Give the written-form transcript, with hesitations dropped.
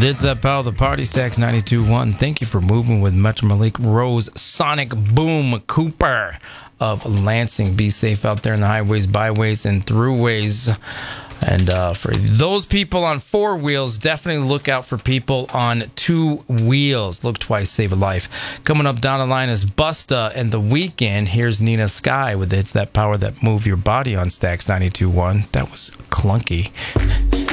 This is that pal, the Party Stacks 92.1. Thank you for moving with Metro Malik Rose, Sonic Boom Cooper of Lansing. Be safe out there in the highways, byways, and throughways. And for those people on four wheels, definitely look out for people on two wheels. Look twice, save a life. Coming up down the line is Busta and The Weeknd. Here's Nina Sky with It's That Power That Move Your Body on Stacks 92.1. That was clunky.